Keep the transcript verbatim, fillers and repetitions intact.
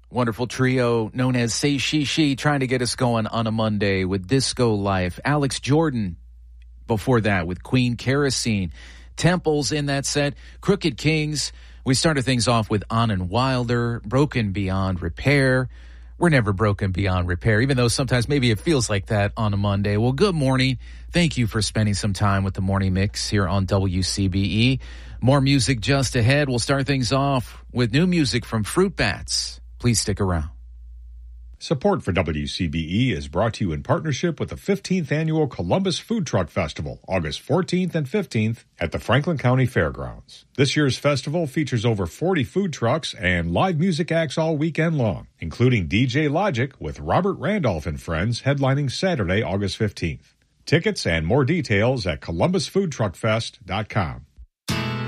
Wonderful trio known as Say She She, trying to get us going on a Monday with Disco Life. Alex Jordan before that with Queen Kerosene. Temples in that set. Crooked Kings. We started things off with Anand Wilder, Broken Beyond Repair. We're never broken beyond repair, even though sometimes maybe it feels like that on a Monday. Well, good morning. Thank you for spending some time with the Morning Mix here on W C B E. More music just ahead. We'll start things off with new music from Fruit Bats. Please stick around. Support for W C B E is brought to you in partnership with the fifteenth Annual Columbus Food Truck Festival, August fourteenth and fifteenth at the Franklin County Fairgrounds. This year's festival features over forty food trucks and live music acts all weekend long, including D J Logic with Robert Randolph and Friends headlining Saturday, August fifteenth. Tickets and more details at columbus food truck fest dot com.